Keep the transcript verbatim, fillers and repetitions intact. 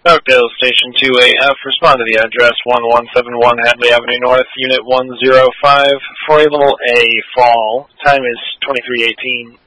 Oakdale Station two A F, respond to the address one one seven one Hadley Avenue North, Unit one zero five, for a level A fall. Time is twenty-three eighteen.